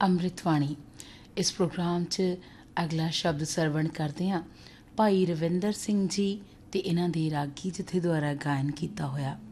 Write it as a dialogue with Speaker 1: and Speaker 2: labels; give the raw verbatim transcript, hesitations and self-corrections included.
Speaker 1: ਅੰਮ੍ਰਿਤਵਾਣੀ। ਇਸ ਪ੍ਰੋਗਰਾਮ 'ਚ ਅਗਲਾ ਸ਼ਬਦ ਸਰਵਣ ਕਰਦੇ ਹਾਂ ਭਾਈ ਰਵਿੰਦਰ ਸਿੰਘ ਜੀ ਅਤੇ ਇਹਨਾਂ ਦੇ ਰਾਗੀ ਜਥੇ ਦੁਆਰਾ ਗਾਇਨ ਕੀਤਾ ਹੋਇਆ।